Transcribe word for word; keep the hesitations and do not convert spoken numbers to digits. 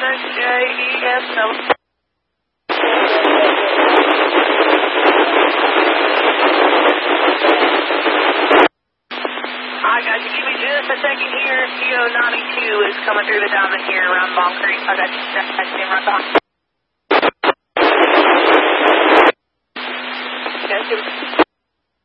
I got you. Give me just a second here. C O ninety-two is coming through the diamond here around Long Creek. I got you. That's him right behind. Got you.